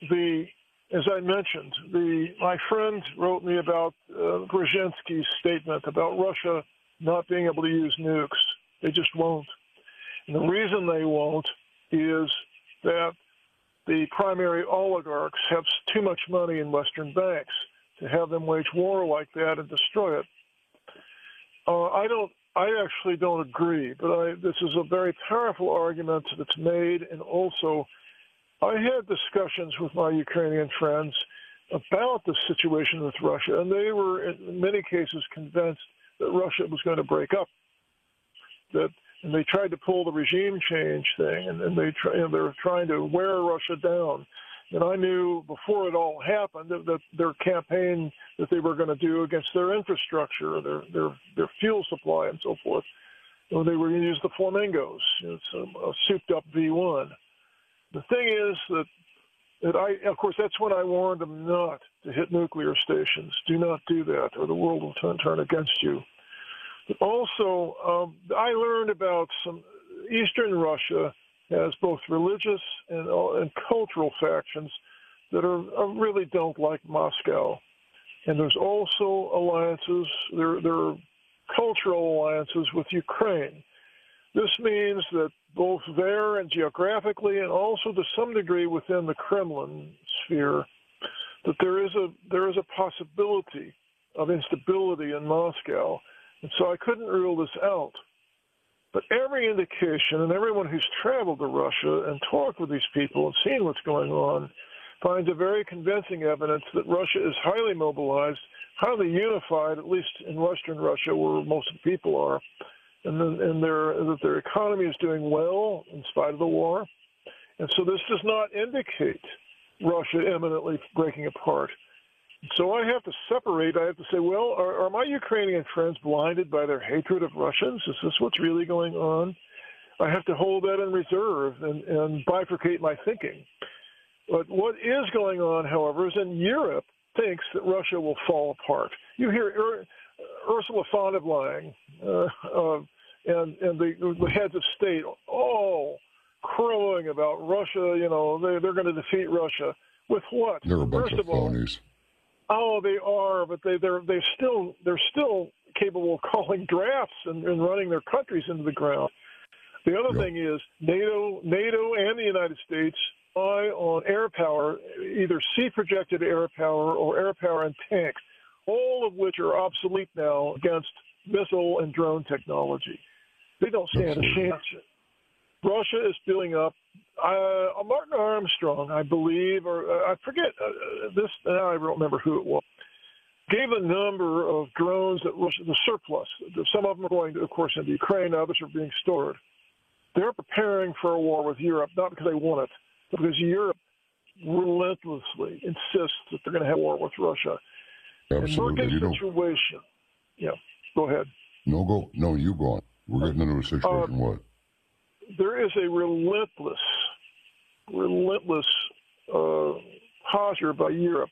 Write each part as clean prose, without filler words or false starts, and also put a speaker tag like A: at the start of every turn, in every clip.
A: as I mentioned, my friend wrote me about Brzezinski's statement about Russia not being able to use nukes. They just won't. And the reason they won't is that the primary oligarchs have too much money in Western banks to have them wage war like that and destroy it. I actually don't agree, but this is a very powerful argument that's made, and also I had discussions with my Ukrainian friends about the situation with Russia, and they were in many cases convinced that Russia was going to break up. And they tried to pull the regime change thing, and they're trying to wear Russia down. And I knew before it all happened that their campaign that they were going to do against their infrastructure, their fuel supply, and so forth, they were going to use the Flamingos. It's a souped-up V1. The thing is that of course, that's when I warned them not to hit nuclear stations. Do not do that, or the world will turn against you. But also, I learned about some Eastern Russia has both religious and cultural factions that really don't like Moscow. And there's also alliances, there are cultural alliances with Ukraine. This means that both there and geographically, and also to some degree within the Kremlin sphere, that there is a possibility of instability in Moscow. And so I couldn't rule this out. But every indication, and everyone who's traveled to Russia and talked with these people and seen what's going on, finds a very convincing evidence that Russia is highly mobilized, highly unified, at least in Western Russia, where most of the people are, and that their economy is doing well in spite of the war. And so this does not indicate Russia imminently breaking apart. So I have to separate. I have to say, well, are my Ukrainian friends blinded by their hatred of Russians? Is this what's really going on? I have to hold that in reserve and bifurcate my thinking. But what is going on, however, is in Europe thinks that Russia will fall apart. You hear Ursula von der Leyen and the heads of state all crowing about Russia. They're going to defeat Russia. With what?
B: They're a bunch of phonies.
A: Oh, they are, but they're still capable of calling drafts and running their countries into the ground. The other thing is NATO and the United States rely on air power, either sea-projected air power or air power and tanks, all of which are obsolete now against missile and drone technology. They don't stand a chance. Russia is building up. Martin Armstrong, I believe, or I forget this. Now I don't remember who it was. Gave a number of drones that Russia, the surplus. Some of them are going, of course, into Ukraine. Others are being stored. They're preparing for a war with Europe, not because they want it, but because Europe relentlessly insists that they're going to have a war with Russia.
B: Absolutely.
A: And we're in a situation. Yeah, go ahead.
B: No, you go on. We're getting into a situation. What?
A: There is a relentless posture by Europe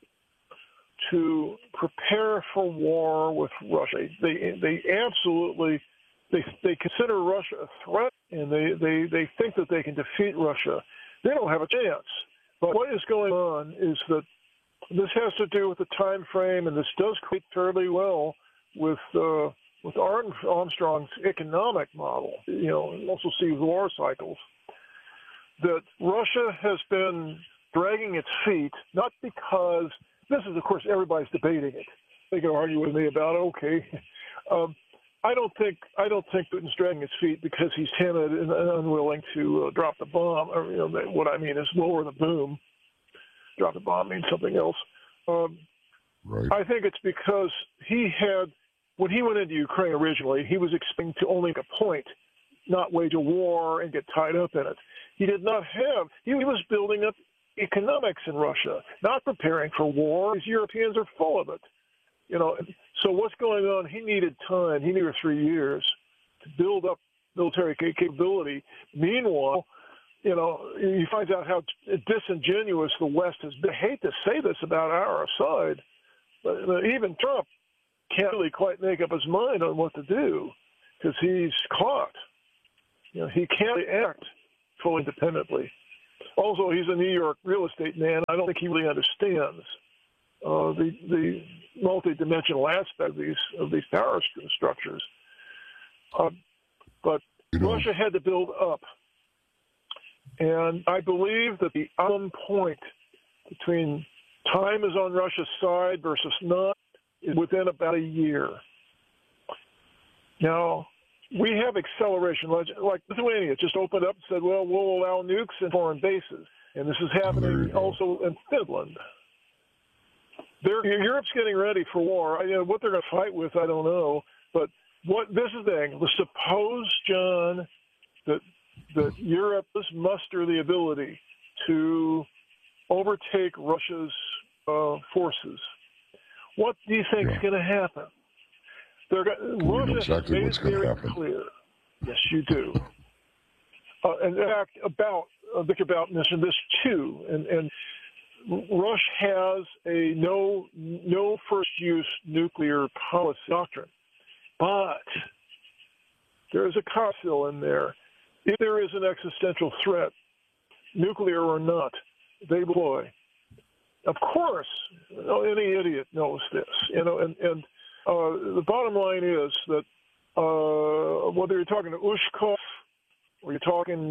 A: to prepare for war with Russia. They absolutely consider Russia a threat, and they think that they can defeat Russia. They don't have a chance. But what is going on is that this has to do with the time frame, and this does fit fairly well with Armstrong's economic model, also see war cycles, that Russia has been dragging its feet, not because, this is, of course, everybody's debating it. They can argue with me about it, okay. I don't think Putin's dragging his feet because he's timid and unwilling to drop the bomb, or, what I mean is lower the boom. Drop the bomb means something else.
B: Right.
A: I think it's because when he went into Ukraine originally, he was expecting to only make a point, not wage a war and get tied up in it. He was building up economics in Russia, not preparing for war. These Europeans are full of it. So what's going on? He needed time. He needed 3 years to build up military capability. Meanwhile, he finds out how disingenuous the West has been. I hate to say this about our side, but even Trump can't really quite make up his mind on what to do because he's caught. He can't act fully independently. Also, he's a New York real estate man. I don't think he really understands the multidimensional aspect of these power structures. But Russia had to build up. And I believe that the point between time is on Russia's side versus not is within about a year. Now, we have acceleration. Like Lithuania just opened up and said, well, we'll allow nukes in foreign bases. And this is happening also in Finland. Europe's getting ready for war. What they're going to fight with, I don't know. But this is the thing. Suppose, John, that Europe does muster the ability to overtake Russia's forces. What do you think is going to happen? Russia has made it very clear. Yes, you do. And in fact, Vic About mentioned this too. And Russia has a no first use nuclear policy doctrine, but there is a cocktail in there. If there is an existential threat, nuclear or not, they deploy. Of course, any idiot knows this, and the bottom line is that whether you're talking to Ushkov or you're talking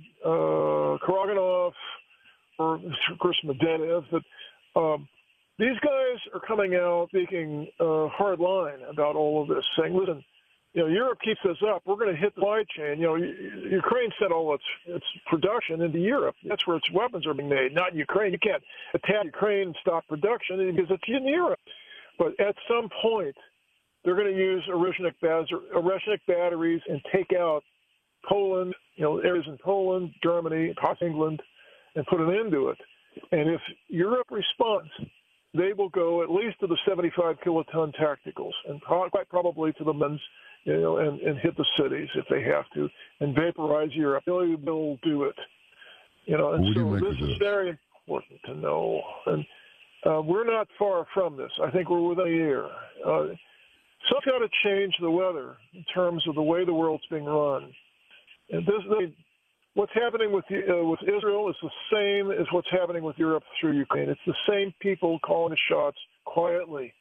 A: Karaganov or, of course, Medvedev, that these guys are coming out speaking hard line about all of this, saying, listen, Europe keeps this up. We're going to hit the supply chain. Ukraine sent all its production into Europe. That's where its weapons are being made, not in Ukraine. You can't attack Ukraine and stop production because it's in Europe. But at some point, they're going to use Oreshnik batteries and take out Poland, areas in Poland, Germany, possibly England, and put an end to it. And if Europe responds, they will go at least to the 75 kiloton tacticals and quite probably to the men's, and hit the cities if they have to, and vaporize Europe. They'll do it. And so this is very important to know. And we're not far from this. I think we're within a year. Something's got to change the weather in terms of the way the world's being run. And what's happening with Israel is the same as what's happening with Europe through Ukraine. It's the same people calling the shots quietly.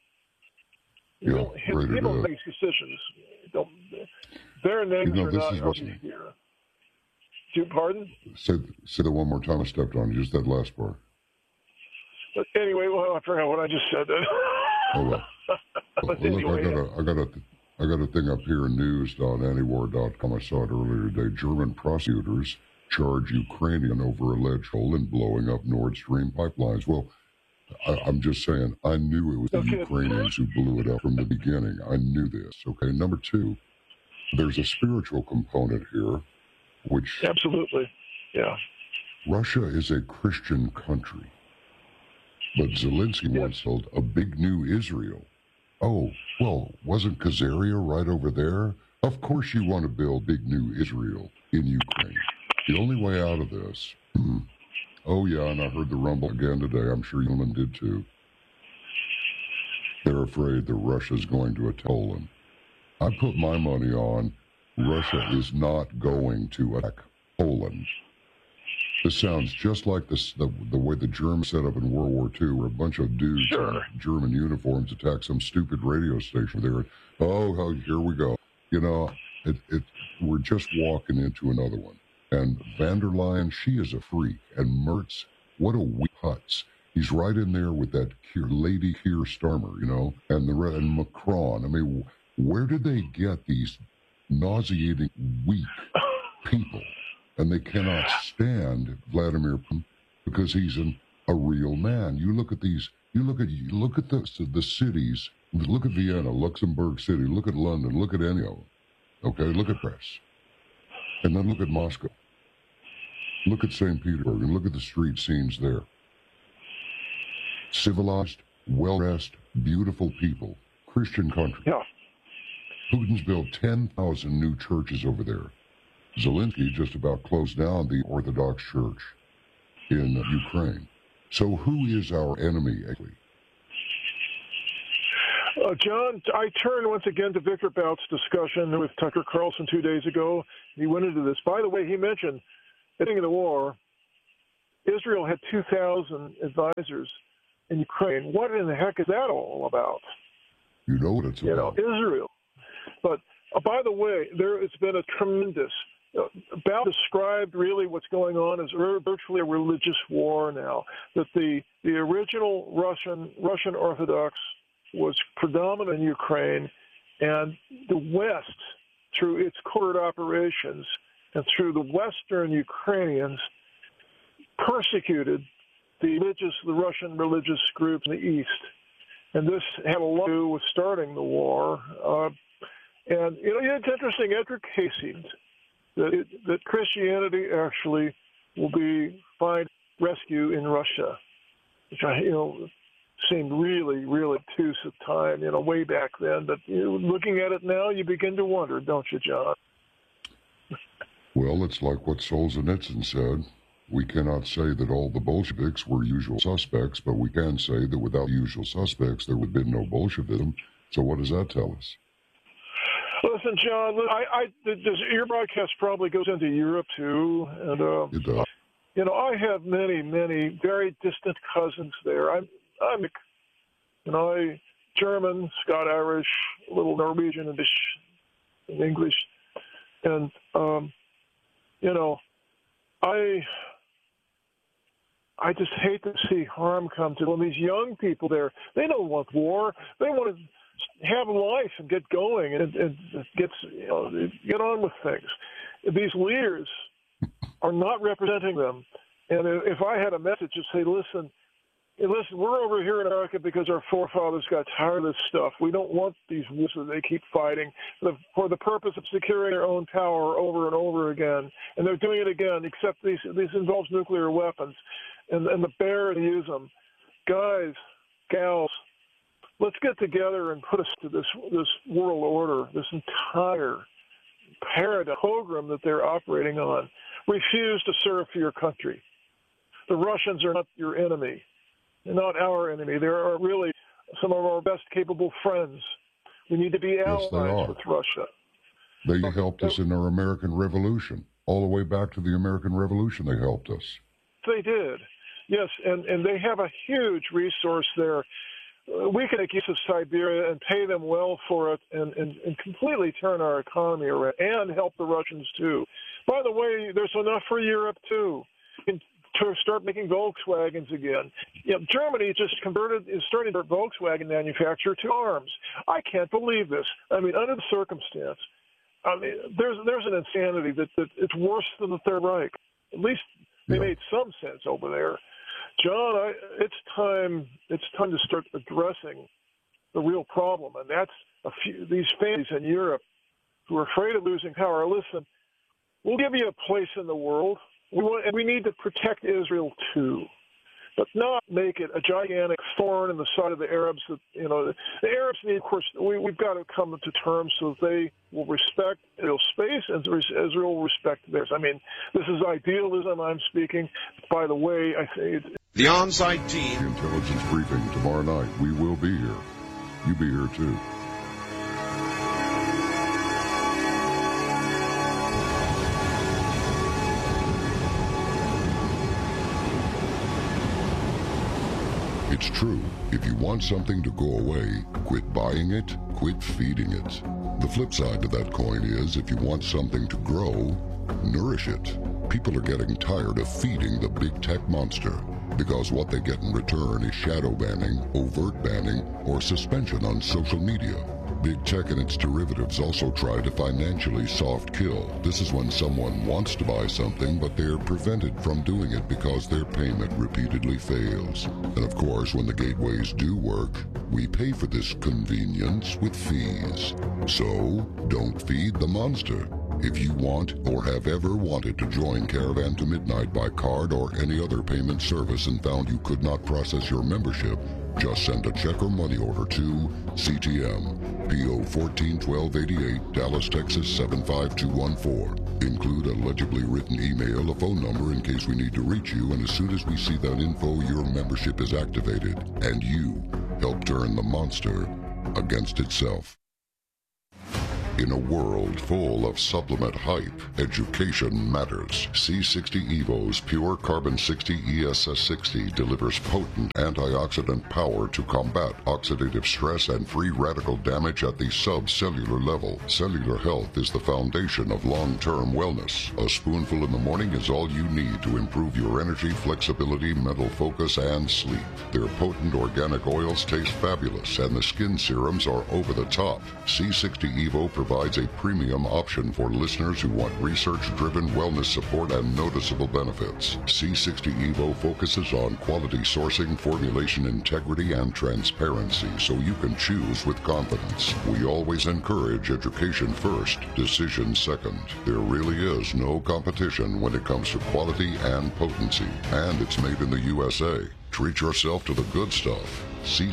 A: People make decisions. Their names are not obvious here. Pardon?
B: Say that one more time. I stepped on just that last part.
A: But anyway, I forgot what I just said.
B: Oh well. Look, I got a thing up here in news.antiwar.com. I saw it earlier today. German prosecutors charge Ukrainian over alleged role in blowing up Nord Stream pipelines. Well, I'm just saying, I knew it was the Ukrainians who blew it up from the beginning. I knew this. Okay, number two, there's a spiritual component here, which...
A: Absolutely, yeah.
B: Russia is a Christian country, but Zelensky once told a big new Israel. Oh, well, wasn't Khazaria right over there? Of course you want to build big new Israel in Ukraine. The only way out of this... Oh, yeah, and I heard the rumble again today. I'm sure Yemen did, too. They're afraid that Russia's going to attack Poland. I put my money on Russia is not going to attack Poland. This sounds just like the way the Germans set up in World War II, where a bunch of dudes in German uniforms attacked some stupid radio station there. Oh, here we go. We're just walking into another one. And van der Leyen, she is a freak. And Merz, what a weak putz. He's right in there with that Lady Keir Starmer, and Macron. I mean, where did they get these nauseating, weak people? And they cannot stand Vladimir Putin because he's a real man. You look at these. Look at the cities. Look at Vienna, Luxembourg City. Look at London. Look at any of them. Okay, look at Paris, and then look at Moscow. Look at St. Petersburg and look at the street scenes there. Civilized, well-dressed, beautiful people. Christian country.
A: Yeah.
B: Putin's built 10,000 new churches over there. Zelensky just about closed down the Orthodox Church in Ukraine. So who is our enemy, actually?
A: John, I turn once again to Victor Bout's discussion with Tucker Carlson 2 days ago. He went into this. By the way, he mentioned, at the beginning of the war, Israel had 2,000 advisors in Ukraine. What in the heck is that all about?
B: You know what it's about.
A: Israel. But by the way, it's been a tremendous. About described really what's going on is virtually a religious war now. That the original Russian Orthodox was predominant in Ukraine, and the West, through its covert operations and through the Western Ukrainians, persecuted the Russian religious groups in the East. And this had a lot to do with starting the war. And it's interesting. Edgar Cayce, that Christianity actually will find rescue in Russia, which seemed really, really obtuse at the time, way back then. But looking at it now, you begin to wonder, don't you, John?
B: Well, it's like what Solzhenitsyn said. We cannot say that all the Bolsheviks were usual suspects, but we can say that without usual suspects, there would have been no Bolshevism. So what does that tell us?
A: Listen, John, your broadcast probably goes into Europe, too. And,
B: it does.
A: I have many, many very distant cousins there. I'm German, Scot-Irish, a little Norwegian and English. And, I just hate to see harm come to them. These young people there, they don't want war. They want to have life and get going and get on with things. These leaders are not representing them. And if I had a message to say, listen, we're over here in America because our forefathers got tired of this stuff. We don't want these wars that they keep fighting for the purpose of securing their own power over and over again. And they're doing it again, except these involves nuclear weapons. And the bears use them. Guys, gals, let's get together and put us to this world order, this entire paradigm program that they're operating on. Refuse to serve for your country. The Russians are not your enemy. They're not our enemy. They are really some of our best capable friends. We need to be allies with Russia.
B: They helped us in our American Revolution. All the way back to the American Revolution, they helped us.
A: They did. Yes, and they have a huge resource there. We can make use of Siberia and pay them well for it and completely turn our economy around and help the Russians, too. By the way, there's enough for Europe, too, to start making Volkswagens again. Germany is starting to Volkswagen manufacture to arms. I can't believe this. Under the circumstance, there's an insanity that it's worse than the Third Reich. At least they made some sense over there. John, it's time to start addressing the real problem, and that's these families in Europe who are afraid of losing power. Listen, we'll give you a place in the world. We need to protect Israel too, but not make it a gigantic thorn in the side of the Arabs. That the Arabs need, of course, we've got to come to terms so that they will respect Israel's space and Israel will respect theirs. This is idealism I'm speaking. By the way, I say
C: the on-site team.
B: The intelligence briefing tomorrow night. We will be here. You be here too. It's true. If you want something to go away, quit buying it, quit feeding it. The flip side to that coin is if you want something to grow, nourish it. People are getting tired of feeding the big tech monster because what they get in return is shadow banning, overt banning, or suspension on social media. Big tech and its derivatives also try to financially soft kill. This is when someone wants to buy something, but they're prevented from doing it because their payment repeatedly fails. And of course, when the gateways do work, we pay for this convenience with fees. So, don't feed the monster. If you want or have ever wanted to join Caravan to Midnight by card or any other payment service and found you could not process your membership, just send a check or money order to CTM, P.O. 141288, Dallas, Texas 75214. Include a legibly written email, a phone number in case we need to reach you, and as soon as we see that info, your membership is activated, and you help turn the monster against itself. In a world full of supplement hype, education matters. C60 Evo's pure carbon 60 ESS60 delivers potent antioxidant power to combat oxidative stress and free radical damage at the subcellular level. Cellular health is the foundation of long-term wellness. A spoonful in the morning is all you need to improve your energy, flexibility, mental focus, and sleep. Their potent organic oils taste fabulous, and the skin serums are over the top. C60 Evo provides a premium option for listeners who want research-driven wellness support and noticeable benefits. C60 Evo focuses on quality sourcing, formulation integrity, and transparency, so you can choose with confidence. We always encourage education first, decision second. There really is no competition when it comes to quality and potency, and it's made in the USA. Treat yourself to the good stuff.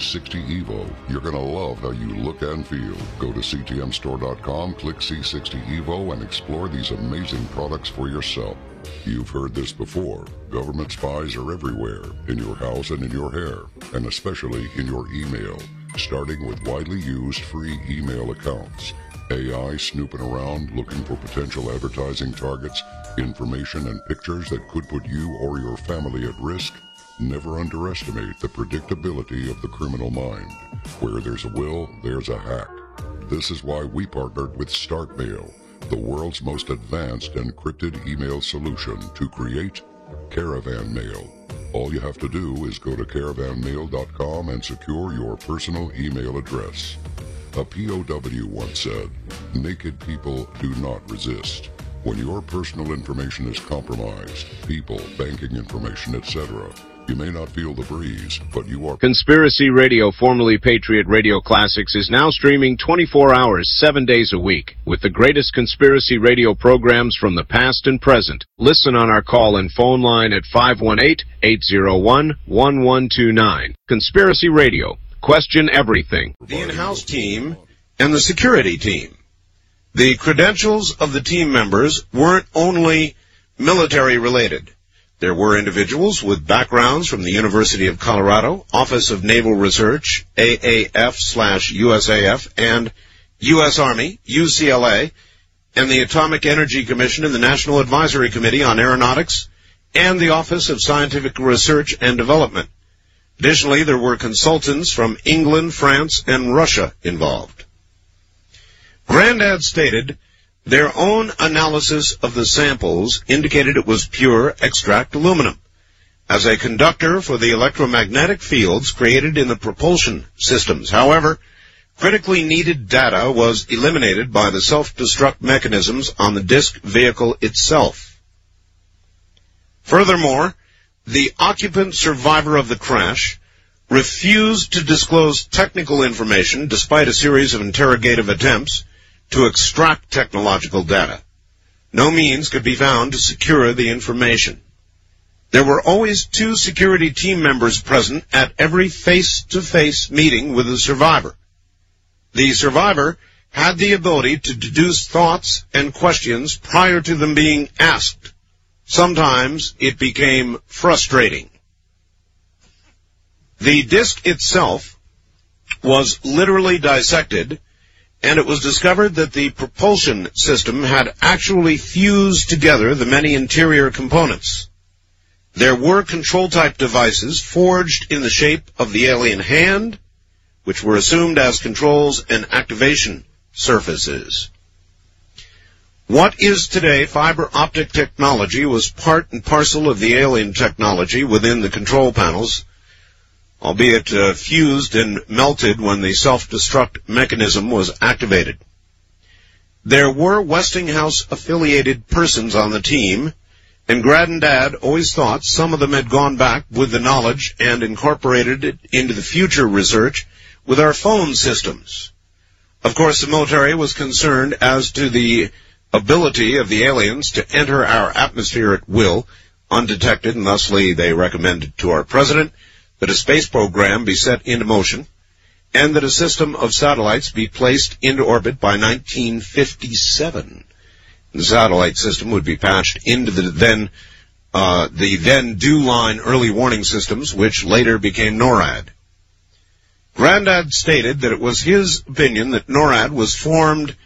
B: C60 Evo. You're going to love how you look and feel. Go to ctmstore.com, click C60 Evo, and explore these amazing products for yourself. You've heard this before. Government spies are everywhere, in your house and in your hair, and especially in your email, starting with widely used free email accounts. AI snooping around looking for potential advertising targets, information and pictures that could put you or your family at risk. Never underestimate the predictability of the criminal mind. Where there's a will, there's a hack. This is why we partnered with StarkMail, the world's most advanced encrypted email solution, to create Caravan Mail. All you have to do is go to caravanmail.com and secure your personal email address. A POW once said, "Naked people do not resist." When your personal information is compromised, people, banking information, etc., you may not feel the breeze, but you are...
C: Conspiracy Radio, formerly Patriot Radio Classics, is now streaming 24 hours, 7 days a week, with the greatest conspiracy radio programs from the past and present. Listen on our call and phone line at 518-801-1129. Conspiracy Radio. Question everything. The in-house team and the security team. The credentials of the team members weren't only military-related. There were individuals with backgrounds from the University of Colorado, Office of Naval Research, AAF/USAF, and U.S. Army, UCLA, and the Atomic Energy Commission and the National Advisory Committee on Aeronautics, and the Office of Scientific Research and Development. Additionally, there were consultants from England, France, and Russia involved. Grandad stated their own analysis of the samples indicated it was pure extract aluminum as a conductor for the electromagnetic fields created in the propulsion systems. However, critically needed data was eliminated by the self-destruct mechanisms on the disk vehicle itself. Furthermore, the occupant survivor of the crash refused to disclose technical information despite a series of interrogative attempts to extract technological data. No means could be found to secure the information. There were always 2 security team members present at every face-to-face meeting with the survivor. The survivor had the ability to deduce thoughts and questions prior to them being asked. Sometimes it became frustrating. The disk itself was literally dissected, and it was discovered that the propulsion system had actually fused together the many interior components. There were control-type devices forged in the shape of the alien hand, which were assumed as controls and activation surfaces. What is today fiber optic technology was part and parcel of the alien technology within the control panels, albeit fused and melted when the self-destruct mechanism was activated. There were Westinghouse-affiliated persons on the team, and Grandad always thought some of them had gone back with the knowledge and incorporated it into the future research with our phone systems. Of course, the military was concerned as to the ability of the aliens to enter our atmosphere at will, undetected, and thusly they recommended to our president that a space program be set into motion, and that a system of satellites be placed into orbit by 1957. The satellite system would be patched into the then DEW-line early warning systems, which later became NORAD. Grandad stated that it was his opinion that NORAD was formed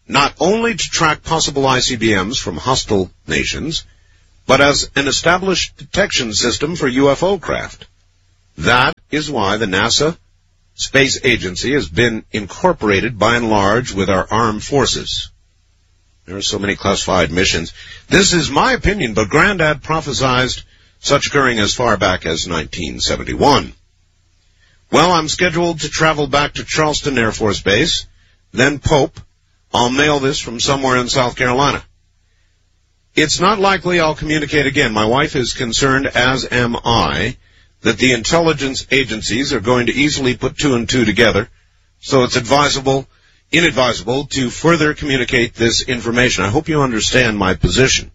C: not only to track possible ICBMs from hostile nations, but as an established detection system for UFO craft. That is why the NASA Space Agency has been incorporated by and large with our armed forces. There are so many classified missions. This is my opinion, but Granddad prophesied such occurring as far back as 1971. Well, I'm scheduled to travel back to Charleston Air Force Base, then Pope. I'll mail this from somewhere in South Carolina. It's not likely I'll communicate again. My wife is concerned, as am I, that the intelligence agencies are going to easily put two and two together, so it's inadvisable to further communicate this information. I hope you understand my position.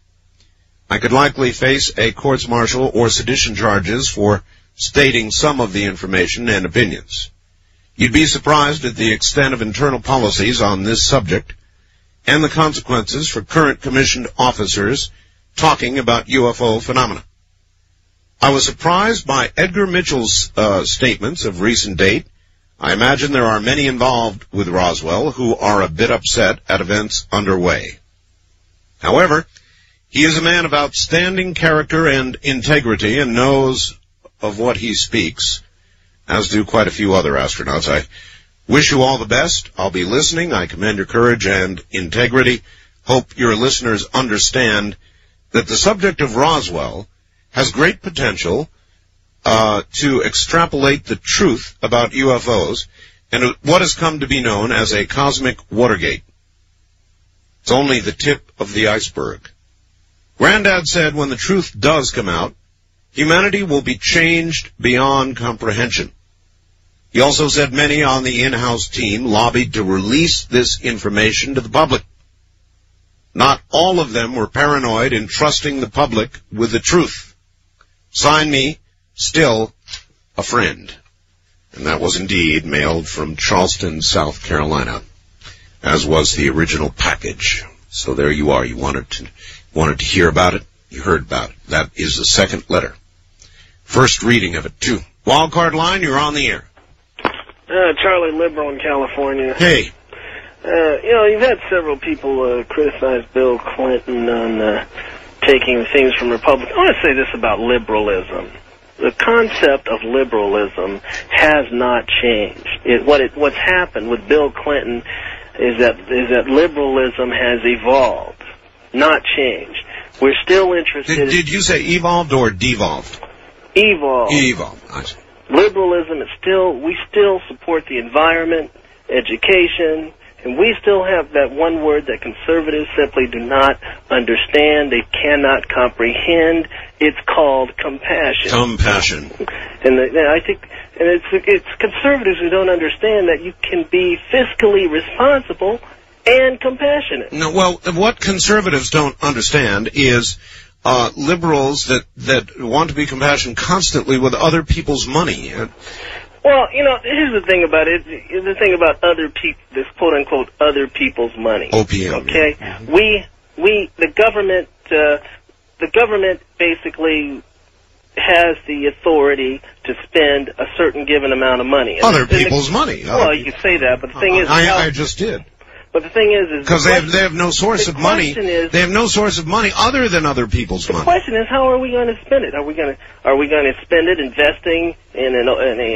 C: I could likely face a courts-martial or sedition charges for stating some of the information and opinions. You'd be surprised at the extent of internal policies on this subject and the consequences for current commissioned officers talking about UFO phenomena. I was surprised by Edgar Mitchell's statements of recent date. I imagine there are many involved with Roswell who are a bit upset at events underway. However, he is a man of outstanding character and integrity and knows of what he speaks, as do quite a few other astronauts. I wish you all the best. I'll be listening. I commend your courage and integrity. Hope your listeners understand that the subject of Roswell has great potential to extrapolate the truth about UFOs and what has come to be known as a cosmic Watergate. It's only the tip of the iceberg. Granddad said when the truth does come out, humanity will be changed beyond comprehension. He also said many on the in-house team lobbied to release this information to the public. Not all of them were paranoid in trusting the public with the truth. Sign me, still a friend. And that was indeed mailed from Charleston, South Carolina, as was the original package. So there you are. You wanted to hear about it. You heard about it. That is the second letter. First reading of it, too. Wildcard line, you're on the air.
D: Charlie Liberal in California.
C: Hey.
D: You've had several people criticize Bill Clinton on taking things from Republicans. I want to say this about liberalism. The concept of liberalism has not changed. What's happened with Bill Clinton is that liberalism has evolved, not changed. We're still interested.
C: Did you say evolved or devolved?
D: Evolved.
C: Evolved. I see.
D: Liberalism is we still support the environment, education, and we still have that one word that conservatives simply do not understand. They cannot comprehend. It's called compassion.
C: Compassion.
D: And I think it's conservatives who don't understand that you can be fiscally responsible and compassionate.
C: No, well, what conservatives don't understand is liberals that want to be compassionate constantly with other people's money.
D: Well, here's the thing about it. The thing about other people, this quote-unquote other people's money.
C: OPM.
D: Okay? Yeah. The government basically has the authority to spend a certain given amount of money.
C: Other people's money.
D: Well, you can say that, but the thing is...
C: I just did.
D: But the thing is
C: because they have no source of money. They have no source of money other than other people's money.
D: The question is, how are we going to spend it? Are we going to spend it investing in an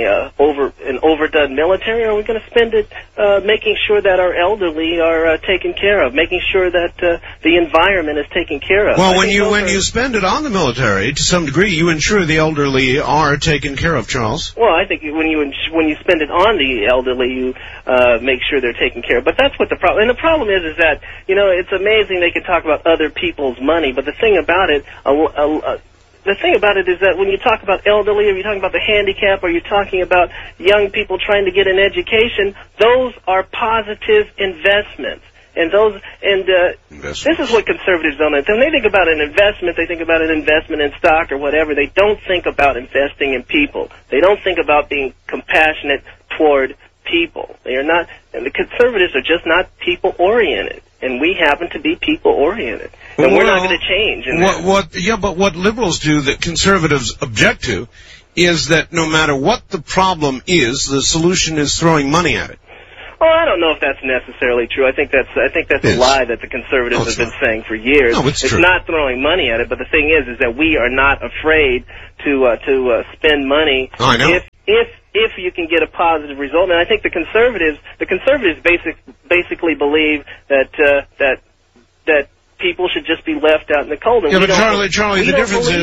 D: overdone military? Or are we going to spend it making sure that our elderly are taken care of, making sure that the environment is taken care of?
C: Well, when you spend it on the military, to some degree, you ensure the elderly are taken care of, Charles.
D: Well, I think when you spend it on the elderly, you make sure they're taken care of. But that's what the problem. And the problem is that it's amazing they can talk about other people's money, but the thing about it. The thing about it is that when you talk about elderly, or you're talking about the handicap, or you're talking about young people trying to get an education, those are positive investments. And this is what conservatives don't understand. When they think about an investment, they think about an investment in stock or whatever. They don't think about investing in people. They don't think about being compassionate toward people. They are not, and the conservatives are just not people-oriented. And we happen to be people-oriented. And we're not going to change.
C: But what liberals do that conservatives object to is that no matter what the problem is, the solution is throwing money at it.
D: Oh, I don't know if that's necessarily true. I think that's a lie that the conservatives have been saying for years.
C: No, it's true.
D: Not throwing money at it, but the thing is that we are not afraid to spend money if you can get a positive result. And I think the conservatives basically believe that people should just be left out in the cold. And
C: yeah, but Charlie, the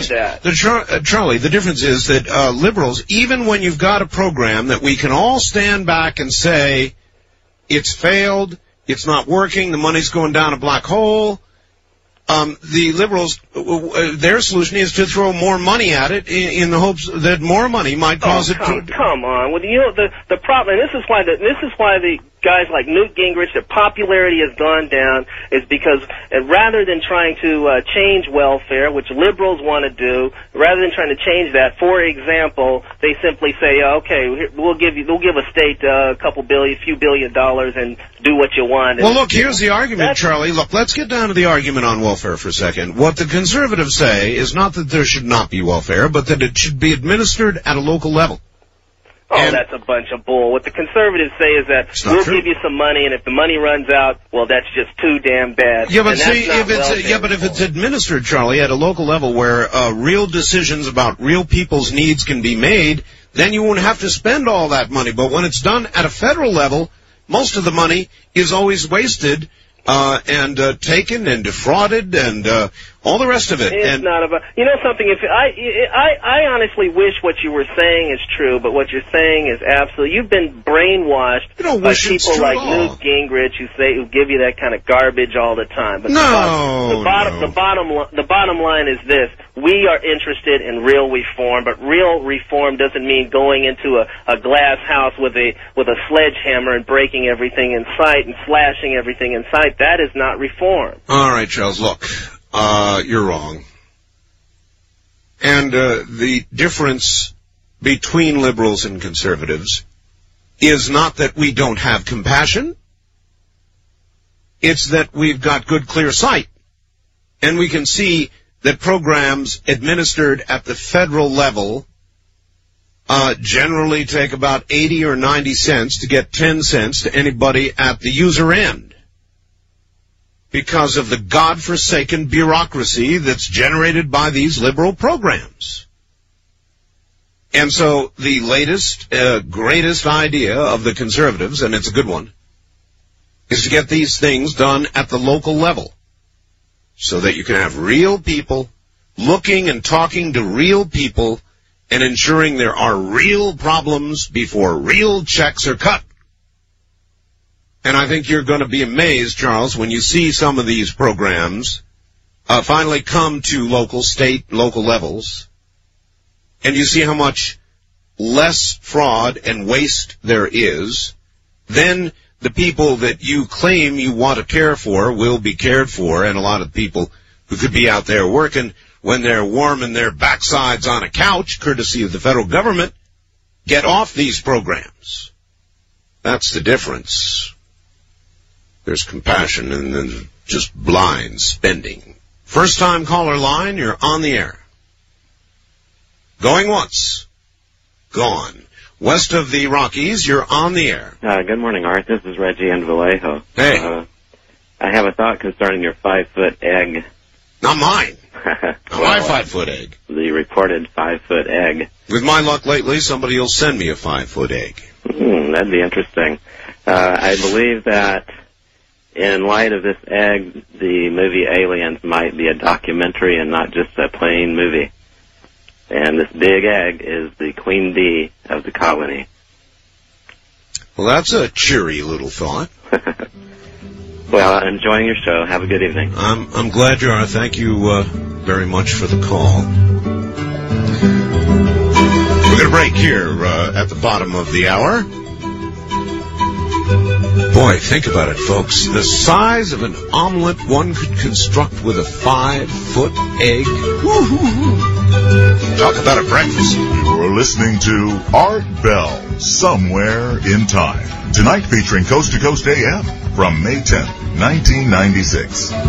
C: difference is that liberals, even when you've got a program that we can all stand back and say it's failed, it's not working, the money's going down a black hole, the liberals, their solution is to throw more money at it in the hopes that more money might cause it to...
D: Come on. Well, you know, the problem, and this is why the guys like Newt Gingrich, their popularity has gone down, is because rather than trying to change welfare, which liberals want to do, rather than trying to change that, for example, they simply say, okay, we'll give a state a few billion dollars and do what you want.
C: Well, look, here's the argument, Charlie. Look, let's get down to the argument on welfare for a second. What the conservatives say is not that there should not be welfare, but that it should be administered at a local level.
D: Oh, that's a bunch of bull. What the conservatives say is that we'll give you some money, and if the money runs out, well, that's just too damn bad.
C: Yeah, but see, if it's administered, Charlie, at a local level where real decisions about real people's needs can be made, then you won't have to spend all that money. But when it's done at a federal level, most of the money is always wasted and taken and defrauded and all the rest of it.
D: It's not about, you know something, if I honestly wish what you were saying is true, but what you're saying is absolutely, you've been brainwashed by people like Newt Gingrich who give you that kind of garbage all the time. But the bottom line is this: we are interested in real reform, but real reform doesn't mean going into a glass house with a sledgehammer and breaking everything in sight and slashing everything in sight. That is not reform.
C: All right, Charles, look. You're wrong. And the difference between liberals and conservatives is not that we don't have compassion. It's that we've got good, clear sight. And we can see that programs administered at the federal level generally take about 80 or 90 cents to get 10 cents to anybody at the user end, because of the godforsaken bureaucracy that's generated by these liberal programs. And so the latest, greatest idea of the conservatives, and it's a good one, is to get these things done at the local level so that you can have real people looking and talking to real people and ensuring there are real problems before real checks are cut. And I think you're going to be amazed, Charles, when you see some of these programs finally come to local, state, local levels, and you see how much less fraud and waste there is. Then the people that you claim you want to care for will be cared for, and a lot of people who could be out there working when they're warming their backsides on a couch, courtesy of the federal government, get off these programs. That's the difference. There's compassion and then just blind spending. First time caller line, you're on the air. Going once. Gone. West of the Rockies, you're on the air.
E: Good morning, Art. This is Reggie in Vallejo.
C: Hey.
E: I have a thought concerning your 5-foot egg.
C: Not mine. My 5-foot egg.
E: The reported 5-foot egg.
C: With my luck lately, somebody will send me a 5-foot egg.
E: That'd be interesting. I believe that in light of this egg, the movie Aliens might be a documentary and not just a plain movie. And this big egg is the queen bee of the colony.
C: Well, that's a cheery little thought.
E: Well, enjoying your show. Have a good evening.
C: I'm glad you are. Thank you very much for the call. We're going to break here at the bottom of the hour. Boy, think about it, folks. The size of an omelet one could construct with a 5-foot egg. Woo-hoo-hoo. Talk about a breakfast.
F: You're listening to Art Bell, Somewhere in Time. Tonight featuring Coast to Coast AM from May 10th, 1996.